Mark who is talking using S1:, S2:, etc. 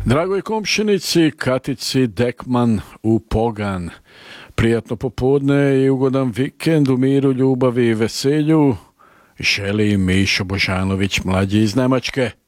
S1: Dragoj komšinici Katici Dekman u Pogan, prijatno popodne i ugodan vikend u miru, ljubavi i veselju želi Mišo Božanović, mlađi iz Nemačke.